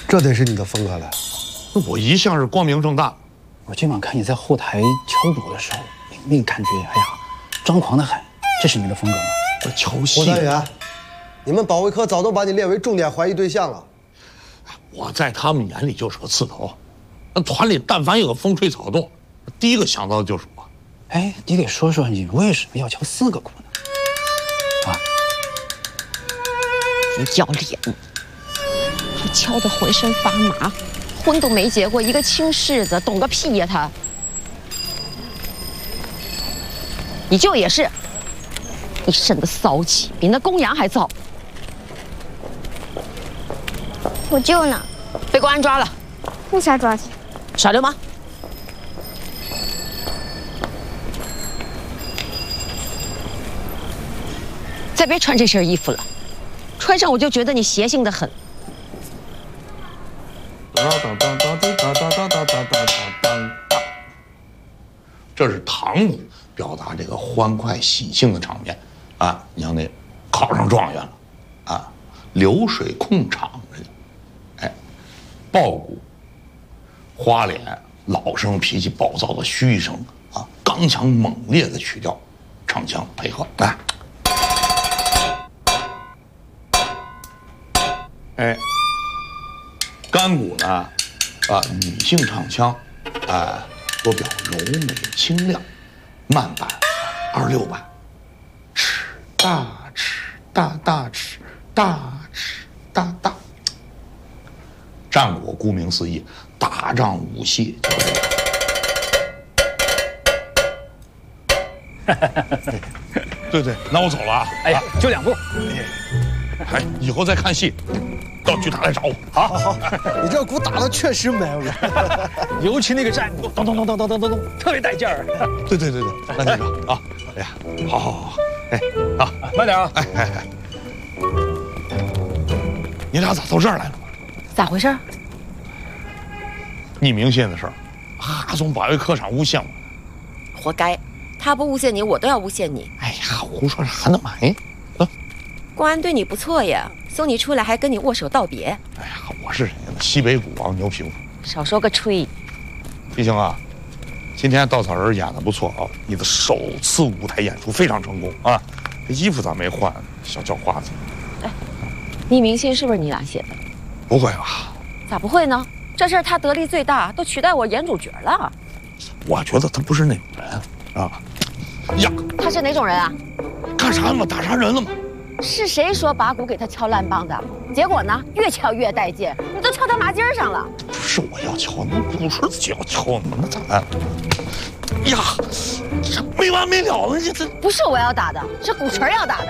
这得是你的风格了。 我一向是光明正大。 我今晚看你在后台敲鼓的时候，那个感觉，哎呀，张狂的很。这是你的风格吗？ 我敲戏。 郭三元，你们保卫科早都把你列为重点怀疑对象了。 我在他们眼里就是个刺头。那团里但凡有个风吹草动，第一个想到的就是我。 哎，你得说说你为什么要敲4个鼓呢？啊？ 不要脸！他敲得浑身发麻，婚都没结过，一个轻柿子，懂个屁呀他！你舅也是，一身的骚气，比那公羊还糟。 我舅呢？ 被公安抓了。 为啥抓去？ 耍流氓！再别穿这身衣服了，穿上我就觉得你邪性的很。 这是堂鼓，表达这个欢快喜庆的场面啊！你像那考上状元了啊，流水控场，哎，爆鼓，花脸老生脾气暴躁的虚声啊，刚强猛烈的曲调，唱腔配合来。哎，干鼓呢，啊，女性唱腔，多表柔美清亮，慢板26板，尺大尺大大尺大尺大大。战鼓顾名思义，打仗舞戏就是这个。对，那我走了啊！ 哎呀，就2步。 哎，以后再看戏，到剧场来找我。 好，你这鼓打的确实美， 尤其那个战鼓，咚咚咚咚咚咚咚咚，特别带劲儿。 对，那你说啊，哎呀，好，哎，啊， 慢点啊， 哎，你俩咋到这儿来了？ 咋回事？ 匿名信的事儿，哈总保卫科长诬陷我。 活该，他不诬陷你，我都要诬陷你。 哎呀，胡说啥呢嘛？哎， 公安对你不错呀，送你出来还跟你握手道别。 哎呀，我是谁呢？西北鼓王牛皮肤。 少说个吹。 一星啊，今天稻草人演的不错啊，你的首次舞台演出非常成功啊。这衣服咋没换？小叫花子。 哎，匿名信是不是你俩写的？ 不会吧？ 咋不会呢？这事儿他得力最大，都取代我演主角了。 我觉得他不是那种人啊。呀， 他是哪种人啊？ 干啥嘛？打杀人了吗？ 是谁说把鼓给他敲烂梆的？结果呢，越敲越带劲，你都敲他麻筋上了。 不是我要敲，那鼓槌自己要敲呢，那咋办？呀，这没完没了了，这不是我要打的，是鼓槌要打的。